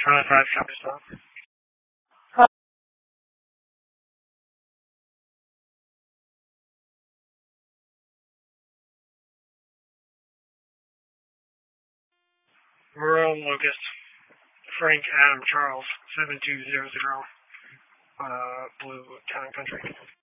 Charlie 5, copy stop. Rural Locust, Frank Adam Charles, 7200, Blue Town Country.